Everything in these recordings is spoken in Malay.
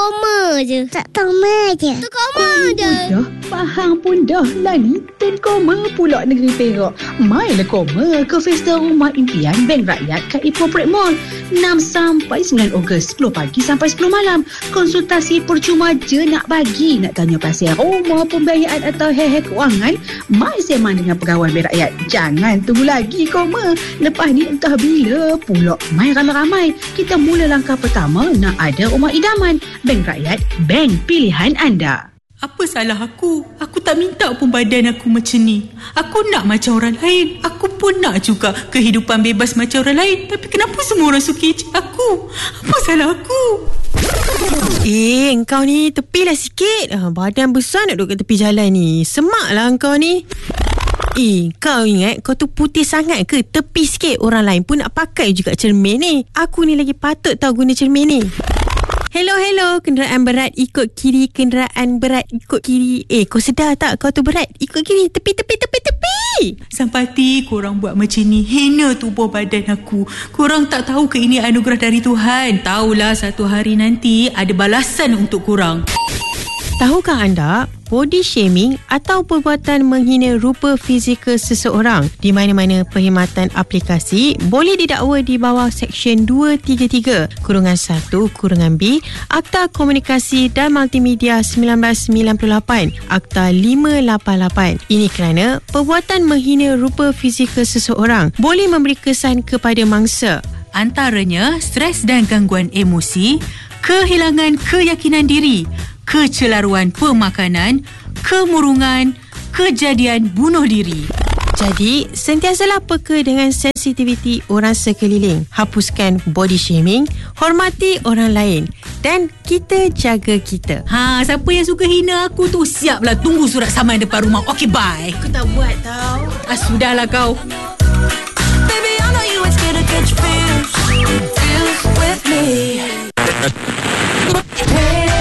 koma je. Tak koma je. Tak koma je. Dah faham pun dah. Lali ten koma pula negeri Perak. Mailah koma ke Festa Rumah Impian Bank Rakyat kat Ipoh Park Mall 6 sampai 9 Ogos 10 pagi sampai 10 malam. Konsultasi percuma je nak bagi. Nak tanya pasal rumah, pembiayaan atau hal-hal kewangan, mai sembang dengan pegawai Bank Rakyat. Jangan tunggu lagi koma. Lepas ni entah bila pula mai ramai-ramai. Kita mula langkah pertama nak ada rumah idaman. Bank Rakyat, bank pilihan anda. Apa salah aku? Aku tak minta pun badan aku macam ni. Aku nak macam orang lain. Aku pun nak juga kehidupan bebas macam orang lain. Tapi kenapa semua orang suka ejek aku? Apa salah aku? Engkau ni tepilah sikit. Badan besar nak duduk kat tepi jalan ni. Semaklah engkau ni. Kau ingat kau tu putih sangat ke? Tepi sikit, orang lain pun nak pakai juga cermin ni. Aku ni lagi patut tahu guna cermin ni. Hello, kenderaan berat ikut kiri, kenderaan berat ikut kiri. Kau sedar tak kau tu berat? Ikut kiri, tepi. Sampati korang buat macam ni. Hina tubuh badan aku. Korang tak tahu ke ini anugerah dari Tuhan? Tahulah satu hari nanti ada balasan untuk korang. Tahukah anda, body shaming atau perbuatan menghina rupa fizikal seseorang di mana-mana perkhidmatan aplikasi boleh didakwa di bawah Seksyen 233-1-B Akta Komunikasi dan Multimedia 1998, Akta 588. Ini kerana perbuatan menghina rupa fizikal seseorang boleh memberi kesan kepada mangsa. Antaranya stres dan gangguan emosi, kehilangan keyakinan diri, kecelaruan pemakanan, kemurungan, kejadian bunuh diri. Jadi, sentiasalah peka dengan sensitiviti orang sekeliling. Hapuskan body shaming, hormati orang lain dan kita jaga kita. Siapa yang suka hina aku tu, siaplah tunggu surat saman depan rumah. Okay, bye. Aku tak buat tau. Sudahlah kau. Baby, I know you ain't scared to catch feels with me.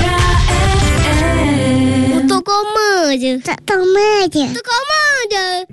Untuk koma je. Tak koma je. Tak koma je.